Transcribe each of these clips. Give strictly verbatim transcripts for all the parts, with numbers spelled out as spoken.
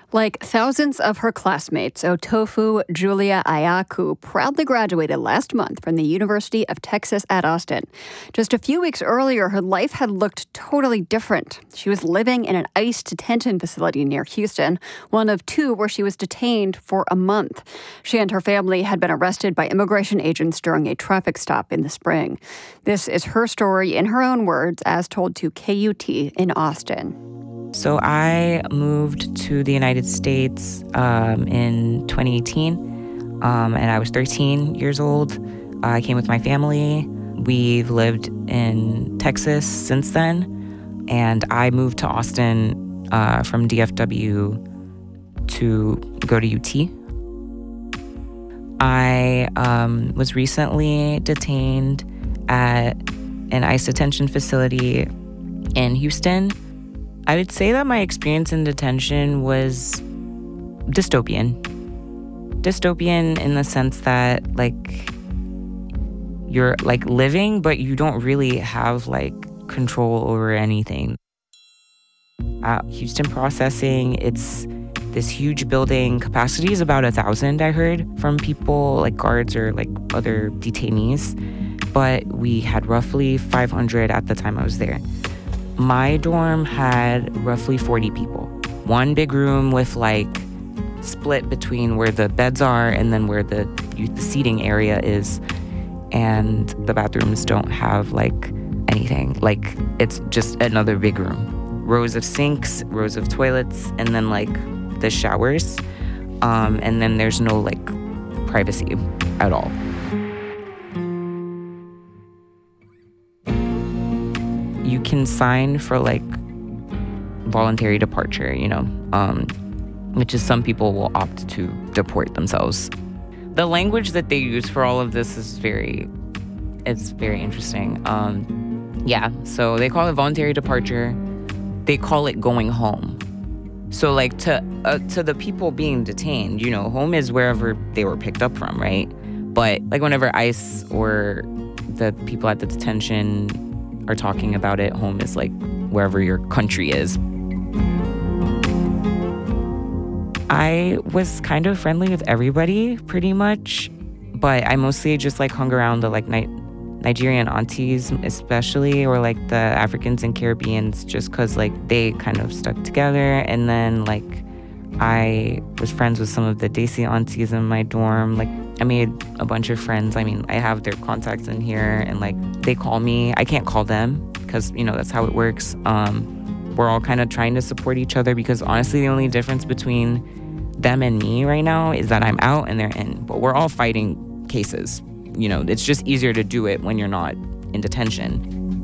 Like thousands of her classmates, Otofu Julia Ayaku proudly graduated last month from the University of Texas at Austin. Just a few weeks earlier, her life had looked totally different. She was living in an ICE detention facility near Houston, one of two where she was detained for a month. She and her family had been arrested by immigration agents during a traffic stop in the spring. This is her story in her own words, as told to K U T in Austin. So I moved to the United States um, in twenty eighteen, um, and I was thirteen years old. I came with my family. We've lived in Texas since then, and I moved to Austin uh, from D F W to go to U T. I um, was recently detained at an ICE detention facility in Houston. I would say that my experience in detention was dystopian. Dystopian in the sense that, like, you're, like, living, but you don't really have, like, control over anything. At Houston Processing, it's this huge building. Capacity is about a thousand, I heard, from people, like guards or, like, other detainees. But we had roughly five hundred at the time I was there. My dorm had roughly forty people. One big room with like split between where the beds are and then where the, the seating area is. And the bathrooms don't have like anything. Like it's just another big room. Rows of sinks, rows of toilets, and then like the showers. Um, and then there's no like privacy at all. You can sign for like voluntary departure, you know, um, which is some people will opt to deport themselves. The language that they use for all of this is very, it's very interesting. Um, yeah, so they call it voluntary departure. They call it going home. So like to uh, to the people being detained, you know, home is wherever they were picked up from, right? But like whenever ICE or the people at the detention are talking about it, home is like wherever your country is. I was kind of friendly with everybody pretty much, but I mostly just like hung around the like Ni- Nigerian aunties especially, or like the Africans and Caribbeans, just cause like they kind of stuck together. And then like I was friends with some of the Desi aunties in my dorm. Like I made a bunch of friends. I mean, I have their contacts in here and like they call me. I can't call them because, you know, that's how it works. Um, we're all kind of trying to support each other because honestly, the only difference between them and me right now is that I'm out and they're in. But we're all fighting cases. You know, it's just easier to do it when you're not in detention.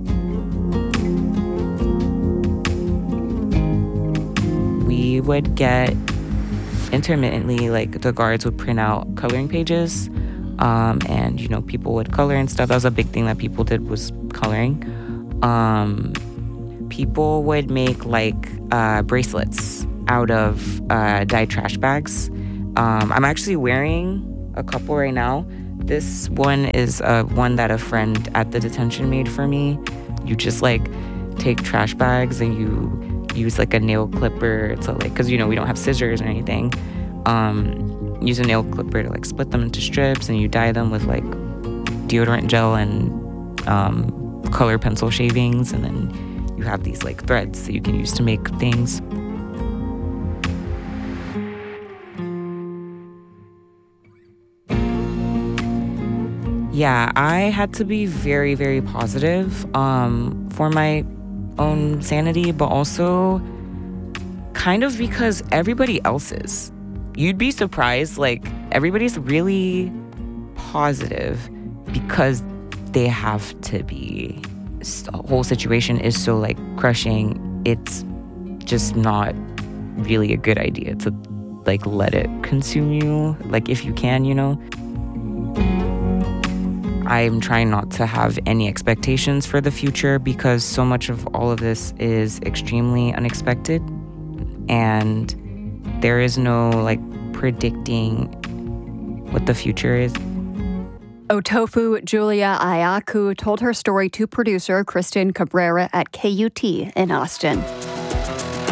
We would get intermittently, like the guards would print out coloring pages, um, and you know people would color and stuff. That was a big thing that people did, was coloring. Um, people would make like uh, bracelets out of uh, dyed trash bags. Um, I'm actually wearing a couple right now. This one is uh, one that a friend at the detention made for me. You just like take trash bags and you use like a nail clipper to like, cause you know, we don't have scissors or anything. Um, use a nail clipper to like split them into strips and you dye them with like deodorant gel and um, color pencil shavings. And then you have these like threads that you can use to make things. Yeah, I had to be very, very positive um, for my own sanity, but also kind of because everybody else is. You'd be surprised, like, everybody's really positive because they have to be. This whole situation is so, like, crushing. It's just not really a good idea to, like, let it consume you, like, if you can, you know? I'm trying not to have any expectations for the future because so much of all of this is extremely unexpected and there is no like predicting what the future is. Otofu Julia Ayaku told her story to producer Kristen Cabrera at K U T in Austin.